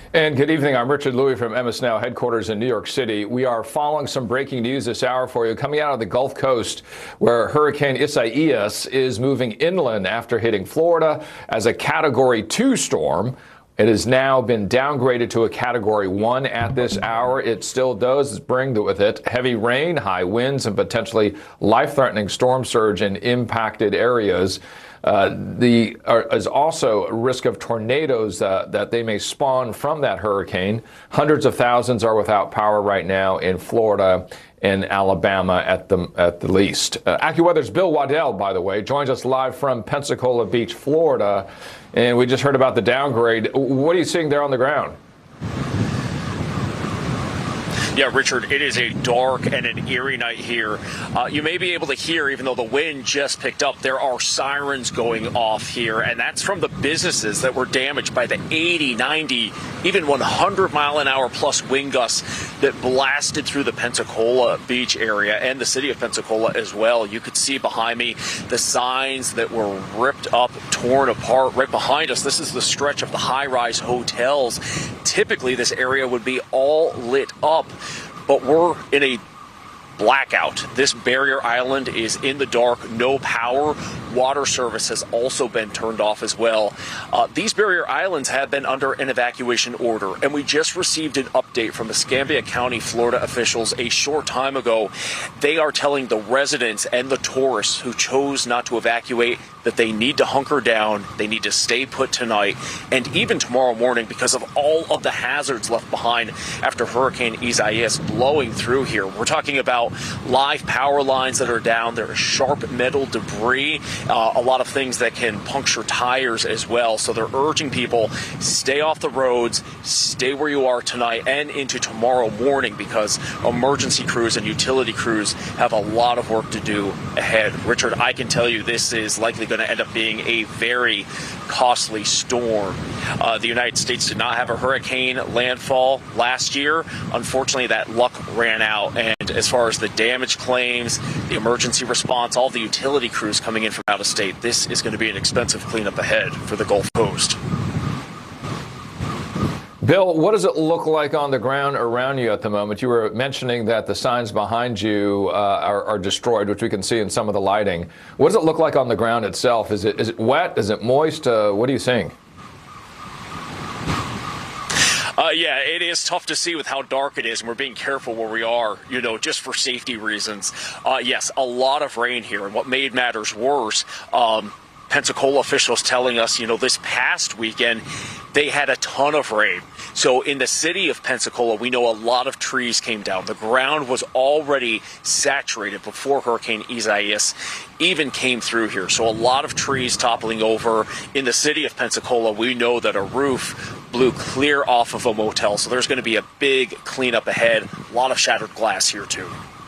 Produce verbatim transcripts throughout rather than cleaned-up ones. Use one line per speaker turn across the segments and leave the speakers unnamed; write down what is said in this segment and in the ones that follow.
And good evening. I'm Richard Louie from Emmis Now headquarters in New York City. We are following some breaking news this hour for you coming out of the Gulf Coast, where Hurricane Isaias is moving inland after hitting Florida as a Category two storm. It has now been downgraded to a Category one at this hour. It still does bring with it heavy rain, high winds, and potentially life-threatening storm surge in impacted areas. Uh, the uh, is also a risk of tornadoes uh, that they may spawn from that hurricane. Hundreds of thousands are without power right now in Florida and Alabama at the at the least. Uh, AccuWeather's Bill Waddell, by the way, joins us live from Pensacola Beach, Florida, and we just heard about the downgrade. What are you seeing there on the ground?
Yeah, Richard, it is a dark and an eerie night here. Uh, you may be able to hear, even though the wind just picked up, there are sirens going off here, and that's from the businesses that were damaged by the eighty, ninety, even one hundred mile an hour plus wind gusts that blasted through the Pensacola Beach area and the city of Pensacola as well. You could see behind me the signs that were ripped up, torn apart. Right behind us, this is the stretch of the high-rise hotels. Typically, this area would be all lit up, but we're in a blackout. This barrier island is in the dark, no power. Water service has also been turned off as well. Uh, these barrier islands have been under an evacuation order, and we just received an update from Escambia County, Florida officials a short time ago. They are telling the residents and the tourists who chose not to evacuate that they need to hunker down, they need to stay put tonight, and even tomorrow morning because of all of the hazards left behind after Hurricane Isaias blowing through here. We're talking about live power lines that are down. There is sharp metal debris, uh, a lot of things that can puncture tires as well. So they're urging people, stay off the roads, stay where you are tonight and into tomorrow morning, because emergency crews and utility crews have a lot of work to do ahead. Richard, I can tell you this is likely going to end up being a very costly storm. Uh, the United States did not have a hurricane landfall last year. Unfortunately, that luck ran out. And as far as the damage claims, the emergency response, all the utility crews coming in from out of state, this is going to be an expensive cleanup ahead for the Gulf Coast.
Bill, what does it look like on the ground around you at the moment? You were mentioning that the signs behind you uh, are, are destroyed, which we can see in some of the lighting. What does it look like on the ground itself? Is it is it wet? Is it moist? Uh, what are you seeing?
Uh, yeah, it is tough to see with how dark it is, and we're being careful where we are, you know, just for safety reasons. Uh, yes, a lot of rain here, and what made matters worse, um, Pensacola officials telling us, you know, this past weekend, they had a ton of rain. So in the city of Pensacola, we know a lot of trees came down. The ground was already saturated before Hurricane Isaias even came through here. So a lot of trees toppling over. In the city of Pensacola, we know that a roof blew clear off of a motel. So there's going to be a big cleanup ahead. A lot of shattered glass here, too.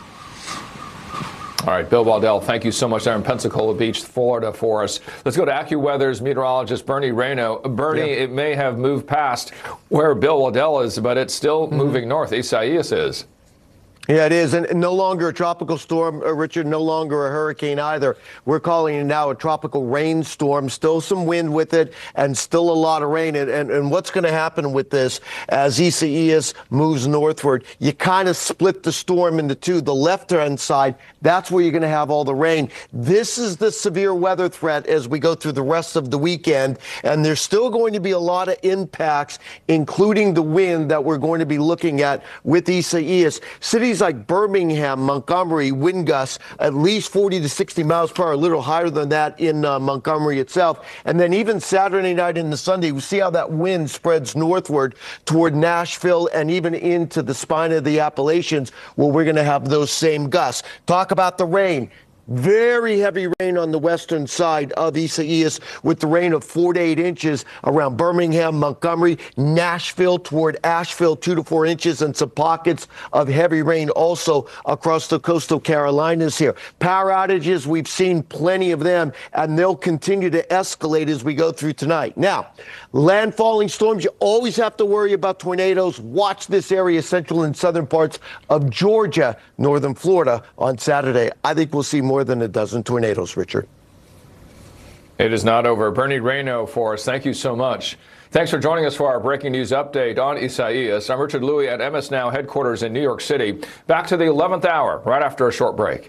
All right, Bill Waddell, thank you so much there in Pensacola Beach, Florida, for us. Let's go to AccuWeather's meteorologist Bernie Rayno. Bernie, yeah. It may have moved past where Bill Waddell is, but it's still mm-hmm. moving north. Isaias is.
Yeah, it is. And no longer a tropical storm, uh, Richard, no longer a hurricane either. We're calling it now a tropical rainstorm. Still some wind with it and still a lot of rain. And, and, and what's going to happen with this as Isaias moves northward? You kind of split the storm into two. The left-hand side, that's where you're going to have all the rain. This is the severe weather threat as we go through the rest of the weekend. And there's still going to be a lot of impacts, including the wind that we're going to be looking at with Isaias. Cities like Birmingham, Montgomery, wind gusts at least forty to sixty miles per hour, a little higher than that in uh, Montgomery itself. And then even Saturday night into Sunday, we see how that wind spreads northward toward Nashville and even into the spine of the Appalachians, where we're going to have those same gusts. Talk about the rain. Very heavy rain on the western side of Isaias, with the rain of four to eight inches around Birmingham, Montgomery, Nashville toward Asheville, two to four inches, and some pockets of heavy rain also across the coastal Carolinas here. Power outages, we've seen plenty of them, and they'll continue to escalate as we go through tonight. Now, landfalling storms, you always have to worry about tornadoes. Watch this area, central and southern parts of Georgia, northern Florida on Saturday. I think we'll see more More than a dozen tornadoes, Richard.
It is not over. Bernie Rayno for us. Thank you so much. Thanks for joining us for our breaking news update on Isaias. I'm Richard Louie at M S Now headquarters in New York City. Back to the eleventh hour right after a short break.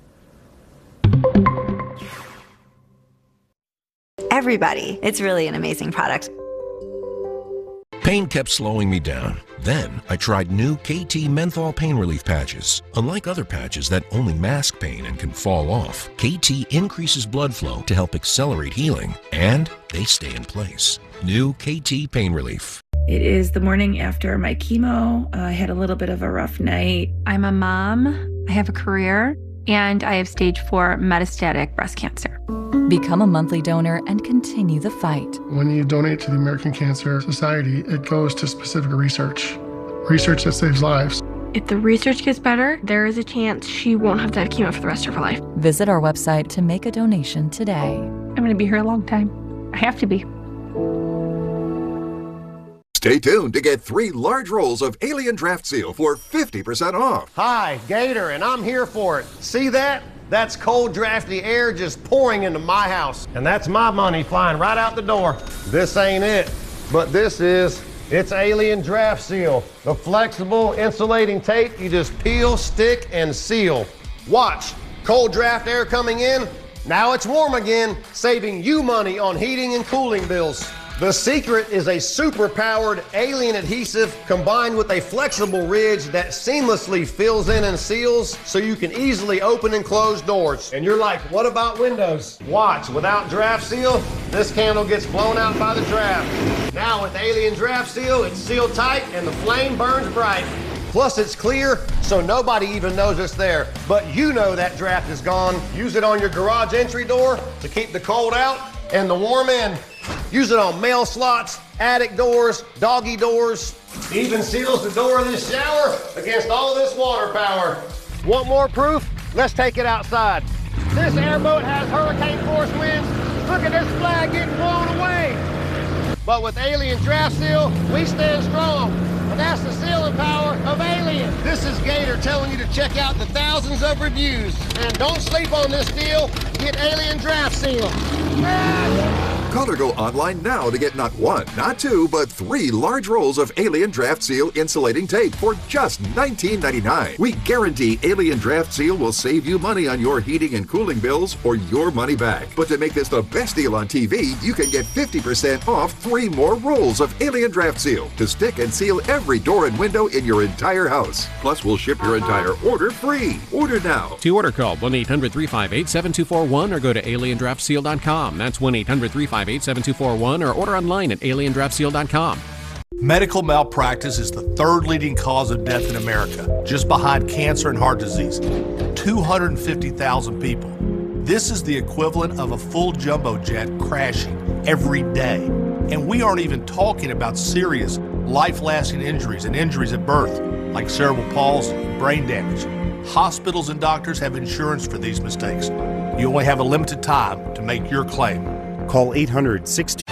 Everybody. It's really an amazing product.
Pain kept slowing me down. Then I tried new K T menthol pain relief patches. Unlike other patches that only mask pain and can fall off, K T increases blood flow to help accelerate healing, and they stay in place. New K T Pain Relief.
It is the morning after my chemo. Uh, I had a little bit of a rough night.
I'm a mom, I have a career, and I have stage four metastatic breast cancer.
Become a monthly donor and continue the fight.
When you donate to the American Cancer Society, it goes to specific research, research that saves lives.
If the research gets better, there is a chance she won't have to have chemo for the rest of her life.
Visit our website to make a donation today.
I'm going to be here a long time. I have to be.
Stay tuned to get three large rolls of Alien Draft Seal for fifty percent off.
Hi, Gator, and I'm here for it. See that? That's cold, drafty air just pouring into my house. And that's my money flying right out the door. This ain't it, but this is. It's Alien Draft Seal, the flexible insulating tape you just peel, stick, and seal. Watch, cold draft air coming in. Now it's warm again, saving you money on heating and cooling bills. The secret is a super-powered alien adhesive combined with a flexible ridge that seamlessly fills in and seals so you can easily open and close doors. And you're like, what about windows? Watch, without Draft Seal, this candle gets blown out by the draft. Now with Alien Draft Seal, it's sealed tight and the flame burns bright. Plus it's clear, so nobody even knows it's there. But you know that draft is gone. Use it on your garage entry door to keep the cold out and the warm in. Use it on mail slots, attic doors, doggy doors. Even seals the door of this shower against all of this water power. Want more proof? Let's take it outside. This airboat has hurricane force winds. Look at this flag getting blown away. But with Alien Draft Seal, we stand strong. And that's the sealing power of Alien. This is Gator telling you to check out the thousands of reviews. And don't sleep on this deal. Get Alien Draft Seal. Ah!
Call or go online now to get not one, not two, but three large rolls of Alien Draft Seal insulating tape for just nineteen ninety-nine. We guarantee Alien Draft Seal will save you money on your heating and cooling bills or your money back. But to make this the best deal on T V, you can get fifty percent off three more rolls of Alien Draft Seal to stick and seal every door and window in your entire house. Plus, we'll ship your entire order free. Order now.
To order, call one eight hundred, three five eight, seven two four one or go to alien draft seal dot com. That's one eight hundred, three five eight, seven two four one or order online at alien draft seal dot com.
Medical malpractice is the third leading cause of death in America, just behind cancer and heart disease. two hundred fifty thousand people. This is the equivalent of a full jumbo jet crashing every day. And we aren't even talking about serious, life-lasting injuries and injuries at birth, like cerebral palsy and brain damage. Hospitals and doctors have insurance for these mistakes. You only have a limited time to make your claim.
Call eight hundred sixty